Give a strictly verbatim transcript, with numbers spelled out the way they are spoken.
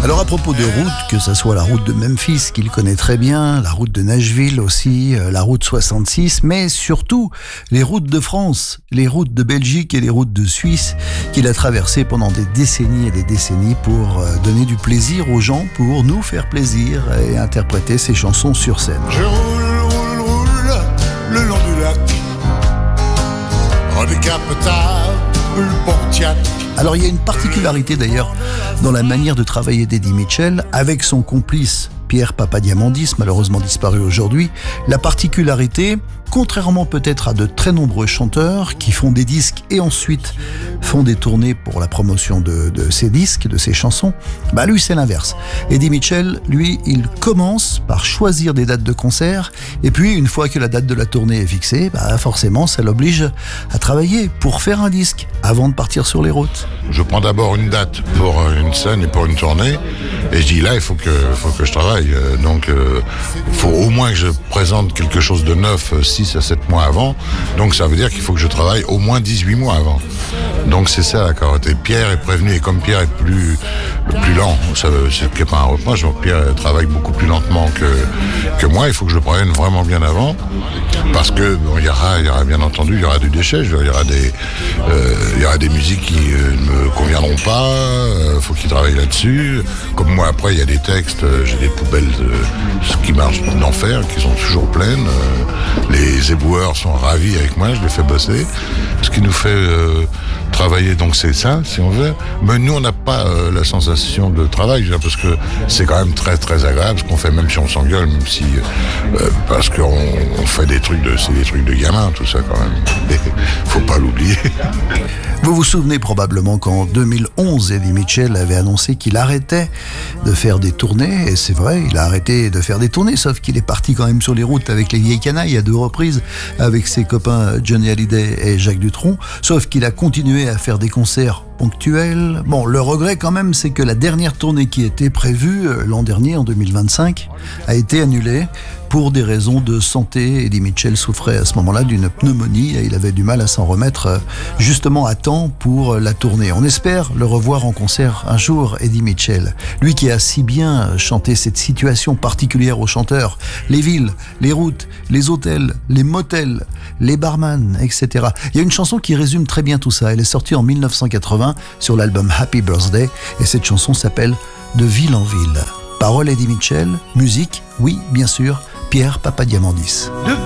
Alors à propos de route, que ce soit la route de Memphis qu'il connaît très bien, la route de Nashville aussi, la route soixante-six, mais surtout les routes de France, les routes de Belgique et les routes de Suisse qu'il a traversées pendant des décennies et des décennies pour donner du plaisir aux gens, pour nous faire plaisir et interpréter ses chansons sur scène. Je roule, roule, roule le long du lac, en décapotable, le Pontiac. Alors il y a une particularité d'ailleurs dans la manière de travailler d'Eddie Mitchell avec son complice Pierre Papadiamandis, malheureusement disparu aujourd'hui. La particularité, contrairement peut-être à de très nombreux chanteurs qui font des disques et ensuite font des tournées pour la promotion de, de ces disques, de ces chansons, bah lui c'est l'inverse. Eddie Mitchell, lui, il commence par choisir des dates de concert et puis une fois que la date de la tournée est fixée, bah forcément ça l'oblige à travailler pour faire un disque avant de partir sur les routes. Je prends d'abord une date pour une scène et pour une tournée et je dis là il faut que, faut que je travaille. Donc il euh, faut au moins que je présente quelque chose de neuf six à sept mois avant. Donc ça veut dire qu'il faut que je travaille au moins dix-huit mois avant. Donc c'est ça d'accord. Et Pierre est prévenu et comme Pierre est plus, plus lent, ça c'est pas un reproche, donc Pierre travaille beaucoup plus lentement que, que moi, il faut que je le prévienne vraiment bien avant parce que bon, il y aura, il y aura bien entendu il y aura du déchet, il y aura des, euh, il y aura des musiques qui euh, ne me conviendront pas, euh, faut qu'il travaille là-dessus. Comme moi après il y a des textes, euh, j'ai des poubelles de ce qui marche d'enfer, qui sont toujours pleines. Euh, les éboueurs sont ravis avec moi, je les fais bosser. Ce qui nous fait euh, travailler, donc c'est ça, si on veut. Mais nous, on n'a pas euh, la sensation de travail, parce que c'est quand même très très agréable ce qu'on fait, même si on s'engueule, même si euh, parce qu'on on fait des trucs de, c'est des trucs de gamins, tout ça quand même. Et faut pas l'oublier. Vous vous souvenez probablement qu'en deux mille onze, Eddie Mitchell avait annoncé qu'il arrêtait de faire des tournées, et c'est vrai, il a arrêté de faire des tournées, sauf qu'il est parti quand même sur les routes avec les vieilles canailles à deux reprises, avec ses copains Johnny Hallyday et Jacques Dutronc, sauf qu'il a continué à faire des concerts ponctuels. Bon, le regret quand même, c'est que la dernière tournée qui était prévue l'an dernier, en deux mille vingt-cinq, a été annulée pour des raisons de santé. Eddie Mitchell souffrait à ce moment-là d'une pneumonie et il avait du mal à s'en remettre justement à temps pour la tournée. On espère le revoir en concert un jour, Eddie Mitchell. Lui qui a si bien chanté cette situation particulière aux chanteurs, les villes, les routes, les hôtels, les motels, les barman, et cetera. Il y a une chanson qui résume très bien tout ça. Elle est sortie en mille neuf cent quatre-vingts sur l'album Happy Birthday et cette chanson s'appelle De ville en ville. Paroles Eddie Mitchell, musique, oui, bien sûr, Pierre Papadiamandis. De